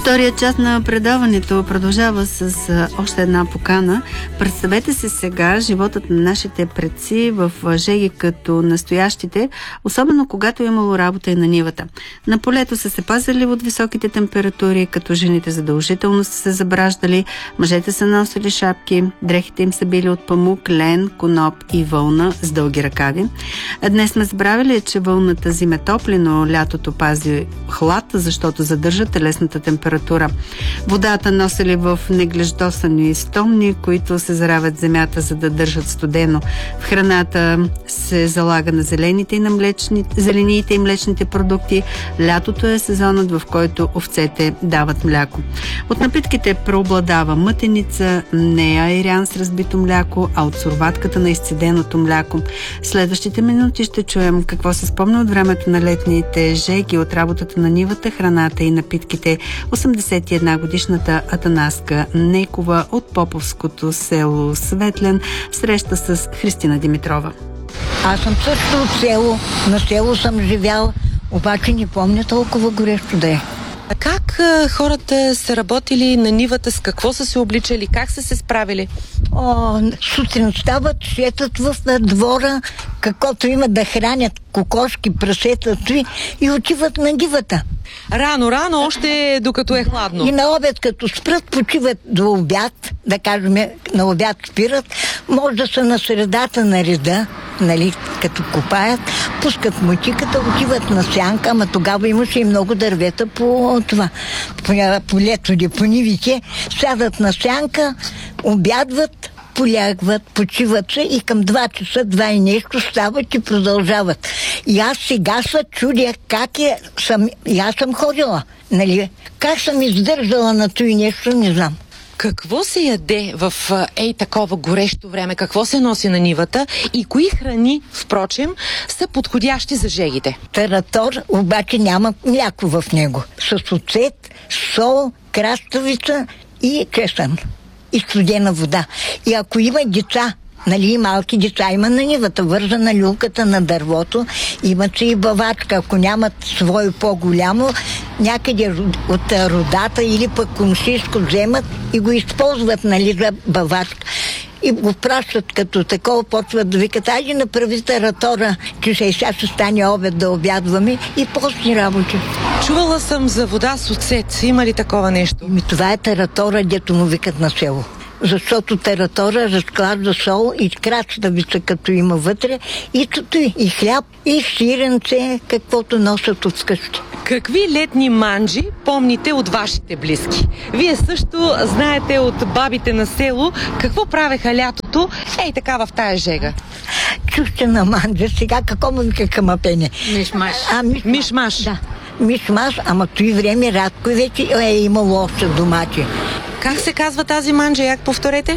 Вторият част на предаването продължава с още една покана. Представете се сега животът на нашите предци в жеги като настоящите, особено когато е имало работа и на нивата. На полето са се пазили от високите температури, като жените задължително са се забраждали, мъжете са носили шапки, дрехите им са били от памук, лен, коноп и вълна с дълги ръкави. Днес сме забравили, че вълната зима топли, но лятото пази хлад, защото задържа телесната температура. Водата носили в неглеждосани стомни, които се заравят земята, за да държат студено. В храната се залага на зелениите и млечните продукти. Лятото е сезонът, в който овцете дават мляко. От напитките преобладава мътеница, не айрян с разбито мляко, а от сурватката на изцеденото мляко. Следващите минути ще чуем какво се спомня от времето на летните жеги, от работата на нивата, храната и напитките. 81-годишната Атанаска Некова от Поповското село Светлен среща с Христина Димитрова. Аз съм също от село. На село съм живял, обаче не помня толкова горещо да е. А как хората са работили на нивата, с какво са се обличали, как са се справили? Сутрин стават, шетат в двора, каквото има да хранят кокошки, прасета и отиват на нивата. Рано, още докато е хладно. И на обед, като спрат, почиват до обяд, да кажем, на обяд спират, може да са на средата на реда, нали, като копаят, пускат мотиката, отиват на сянка, ама тогава имаше и много дървета по това, по лето, по нивите, сядат на сянка, обядват, полягват, почиват се и към 2 часа, 2 и нещо стават и продължават. И аз сега се чудя как и аз съм ходила, нали? Как съм издържала на това нещо, не знам. Какво се яде в такова горещо време? Какво се носи на нивата? И кои храни, впрочем, са подходящи за жегите? Таратор, обаче няма мляко в него. С оцет, сол, краставица и чесън. И студена вода. И ако има деца, нали, малки деца има на нивата, вързана люлката на дървото, имат се и бавачка. Ако нямат свое по-голямо, някъде от родата или пък комшиско вземат и го използват, нали, за бавачка. И го пращат като такова, почват да викат, айде направи таратора, че сега ще стане обед да обядваме и постни работи. Чувала съм за вода с оцет. Има ли такова нещо? Това е таратора, дето му викат на село. Защото таратора разклажда сол и крачетавица, като има вътре, и хляб, и сиренце, каквото носят от вкъщи. Какви летни манджи помните от вашите близки? Вие също знаете от бабите на село какво правеха лятото, така в тая жега. Чущена манджа, сега какво му вика камапене? Мишмаш. Мишмаш. Да, мишмаш, ама той време рядко вече е имало още домати. Как се казва тази манджа? Як повторете?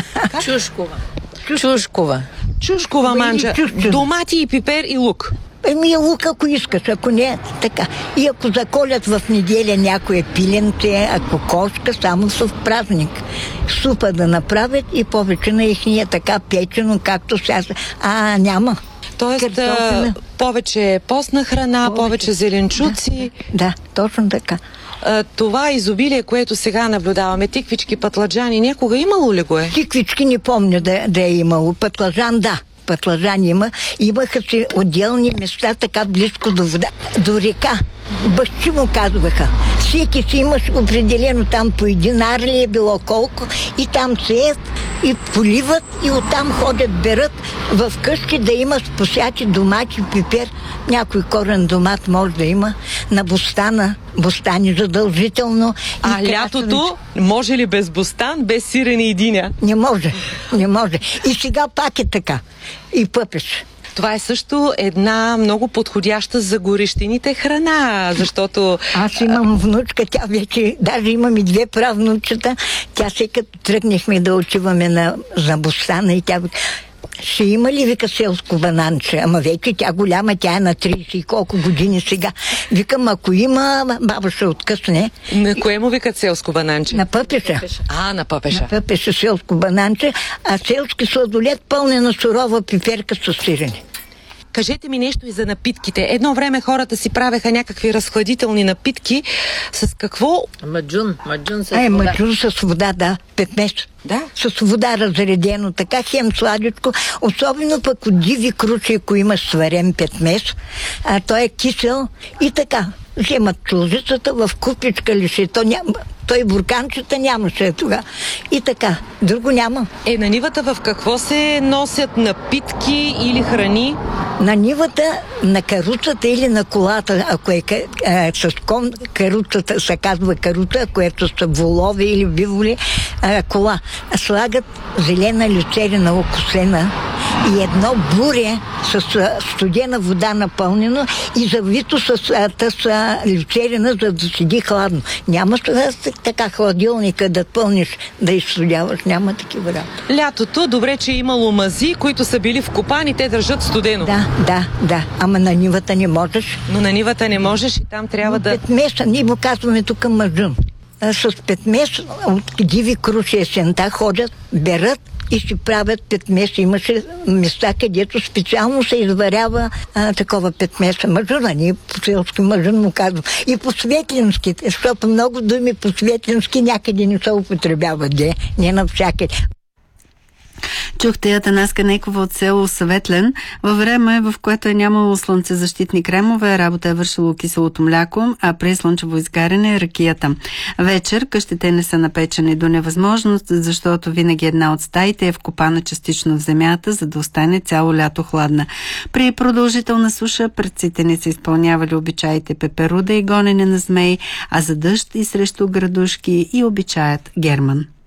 Чушкова манджа. Домати и пипер и лук. Лук, ако искаш, ако не, така. И ако заколят в неделя някое пиленце, ако кошка, само в празник. Супа да направят и повече на ихния така печено, както сега. Няма. Тоест, повече постна храна, повече зеленчуци. Да, точно така. Това изобилие, което сега наблюдаваме, тиквички, пътладжани, някога имало ли го е? Тиквички не помня да е имало. Пътладжан, да. Пътладжан има. Имаха си отделни места така близко до вода, до река. Бащи му казваха. Всеки си имаш определено там по 1 арли е било колко и там сеят и поливат и оттам ходят, берат в къщи да има посяти домати, пипер, някой корен домат може да има на бостани задължително. А лятото може ли без бостан, без сирене и диня? Не може. И сега пак е така. И пъпеш. Това е също една много подходяща за горещините храна, защото... Аз имам внучка, тя вече, даже имам и 2 правнучета. Тя се като тръгнахме да отиваме за бостана и тя... Ще има ли, вика, селско бананче? Ама вече тя голяма, тя е на 30 и колко години сега. Викам, ако има, баба ще откъсне. На кое му викат селско бананче? На пъпеша. На пъпеша. На пъпеша селско бананче, а селски сладолет пълне на сурова пиперка с сирене. Кажете ми нещо и за напитките. Едно време хората си правеха някакви разхладителни напитки. С какво? Маджун с вода. Маджун с вода, да. Петмеш. Да. С вода разредено, така хем сладичко. Особено пък от диви кручи, ако имаш сварен петмеш, той е кисел и така. Вземат чулжицата в купичка лише. Той бурканчета нямаше тогава. И така. Друго няма. На нивата в какво се носят напитки или храни? На нивата, на каруцата или на колата, ако е с кон, каруцата се казва каруца, което са волове или биволи, кола. Слагат зелена люцерина окосена и едно буре с студена вода напълнено и завито с люцерина, за да седи хладно. Няма така хладилника да пълниш, да изстудяваш. Няма такива работи. Лятото, добре, че е имало мази, които са били вкопани, те държат студено. Да. Ама на нивата не можеш. Но на нивата не можеш и там трябва да... Петмеша, ние му казваме тук маджун. С петмеш от диви круши есента ходят, берат и си правят петмеш. Имаше места, където специално се изварява такова петмеша. Маджуна, ние по-селски маджун му казвам. И по светлински, защото много думи по светлински някъде не се употребяват, не навсякъде. Чухте Атанаска Некова от село Съветлен. Във време, в което е нямало слънцезащитни кремове, работа е вършило киселото мляко, а при слънчево изгаряне ракията. Вечер къщите не са напечени до невъзможност, защото винаги една от стаите е вкопана частично в земята, за да остане цяло лято хладна. При продължителна суша предците не са изпълнявали обичаите пеперуда и гонене на змеи, а за дъжд и срещу градушки и обичаят герман.